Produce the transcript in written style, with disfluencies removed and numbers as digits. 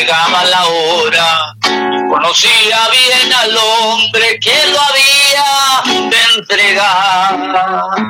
llegaba la hora. Conocía bien al hombre que lo había de entregar.